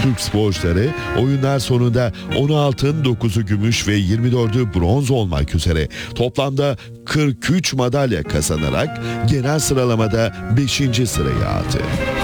Türk sporcuları oyunlar sonunda 10 altın, 9'u gümüş ve 24'ü bronz olmak üzere toplamda 43 madalya kazanarak genel sıralamada 5. sıraya aldı.